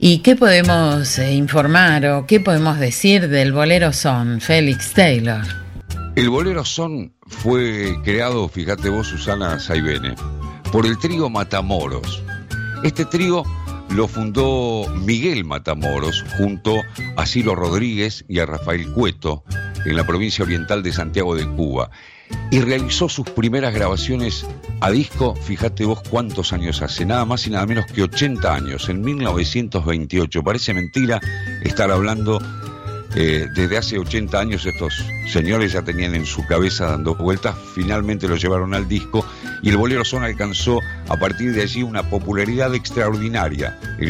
¿Y qué podemos informar o qué podemos decir del bolero son, Félix Taylor? El bolero son fue creado, fíjate vos, Susana Saibene, por el trío Matamoros. Este trío lo fundó Miguel Matamoros junto a Ciro Rodríguez y a Rafael Cueto en la provincia oriental de Santiago de Cuba, y realizó sus primeras grabaciones a disco, fíjate vos cuántos años hace, nada más y nada menos que 80 años, en 1928. Parece mentira estar hablando desde hace 80 años. Estos señores ya tenían en su cabeza dando vueltas, finalmente lo llevaron al disco, y el bolero son alcanzó a partir de allí una popularidad extraordinaria.